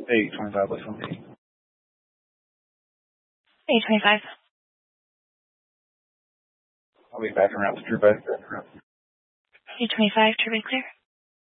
825, what's on me? 825. I'll be back around to Drew back. 825, turbine clear.